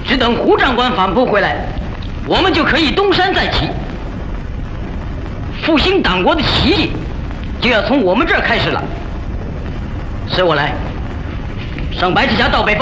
只等胡长官反扑回来，我们就可以东山再起。复兴党国的奇迹就要从我们这儿开始了。随我来，上白旗峡到北方。